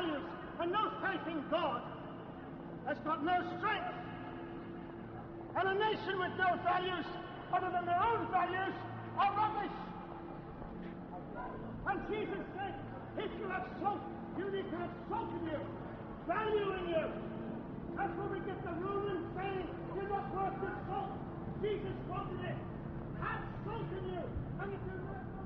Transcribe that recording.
values and no faith in God has got no strength. And a nation with no values other than their own values are rubbish. And Jesus said, if you have salt, you need to have salt in you, value in you. That's where we get the Roman saying, you're not worth your salt. Jesus wanted it. Have salt in you. And if you're not